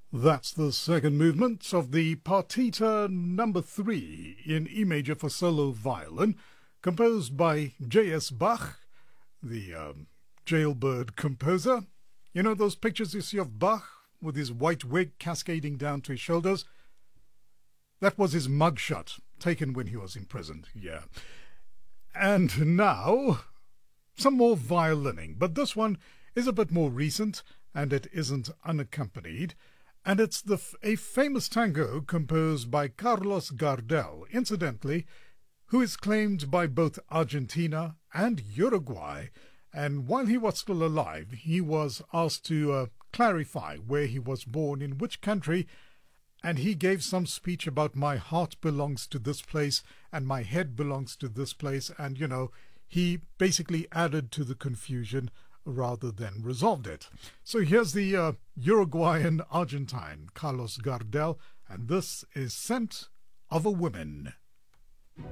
That's the second movement of the Partita number 3 in E major for solo violin, composed by J.S. Bach, the jailbird composer. You know those pictures you see of Bach with his white wig cascading down to his shoulders? That was his mugshot, taken when he was in prison, yeah. And now, some more violining, but this one is a bit more recent, and it isn't unaccompanied. And it's a famous tango composed by Carlos Gardel, incidentally, who is claimed by both Argentina and Uruguay. And while he was still alive, he was asked to clarify where he was born, in which country, and he gave some speech about my heart belongs to this place and my head belongs to this place. And, he basically added to the confusion rather than resolved it. So here's the Uruguayan Argentine, Carlos Gardel, and this is Scent of a Woman.